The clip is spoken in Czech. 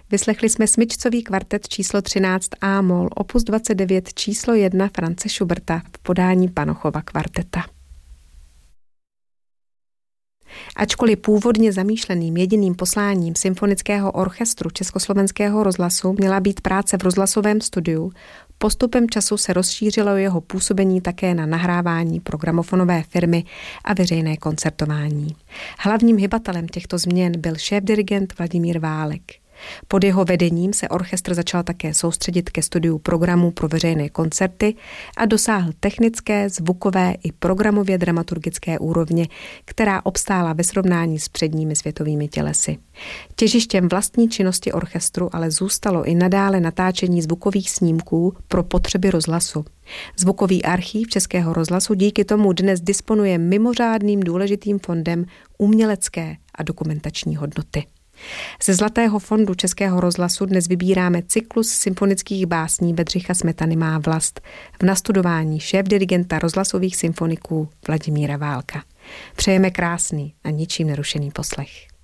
Vyslechli jsme smyčcový kvartet číslo 13 A-moll, opus 29 číslo 1 Franze Schuberta v podání Panochova kvarteta. Ačkoliv původně zamýšleným jediným posláním symfonického orchestru Československého rozhlasu měla být práce v rozhlasovém studiu, postupem času se rozšířilo jeho působení také na nahrávání pro gramofonové firmy a veřejné koncertování. Hlavním hybatelem těchto změn byl šéfdirigent Vladimír Válek. Pod jeho vedením se orchestr začal také soustředit ke studiu programů pro veřejné koncerty a dosáhl technické, zvukové i programově dramaturgické úrovně, která obstála ve srovnání s předními světovými tělesy. Těžištěm vlastní činnosti orchestru ale zůstalo i nadále natáčení zvukových snímků pro potřeby rozhlasu. Zvukový archív Českého rozhlasu díky tomu dnes disponuje mimořádným důležitým fondem umělecké a dokumentační hodnoty. Ze Zlatého fondu Českého rozhlasu dnes vybíráme cyklus symfonických básní Bedřicha Smetany Má vlast v nastudování šéfdirigenta rozhlasových symfoniků Vladimíra Válka. Přejeme krásný a ničím nerušený poslech.